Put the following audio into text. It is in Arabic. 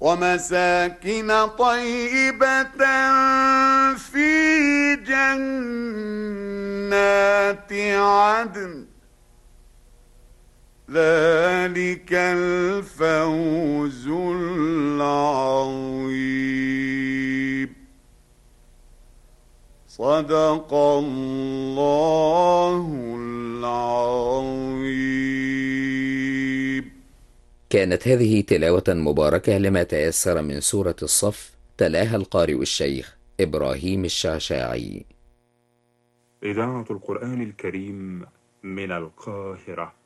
ومساكن طيبة في جنات عدن، ذلك الفوز العظيم. صدق الله العظيم. كانت هذه تلاوة مباركة لما تيسر من سورة الصف، تلاها القارئ الشيخ إبراهيم الشعشاعي. إذاعة القرآن الكريم من القاهرة.